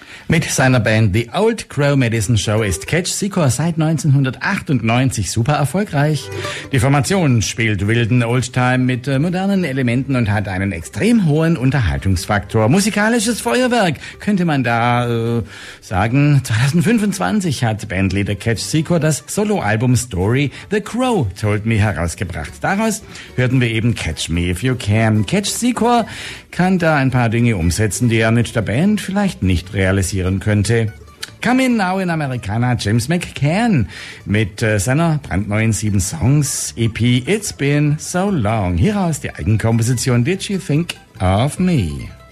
Mit seiner Band The Old Crow Medicine Show ist Catch Secor seit 1998 super erfolgreich. Die Formation spielt wilden Oldtime mit modernen Elementen und hat einen extrem hohen Unterhaltungsfaktor. Musikalisches Feuerwerk, könnte man da sagen. 2025 hat Bandleader Catch Secor das Soloalbum Story The Crow Told Me herausgebracht. Daraus hörten wir eben Catch Me If You Can. Catch Secor kann da ein paar Dinge umsetzen, die er mit der Band vielleicht nicht realisieren könnte. Come In Now in Americana, James McCann mit seiner brandneuen 7 Songs EP It's Been So Long. Hieraus die Eigenkomposition Did You Think of Me?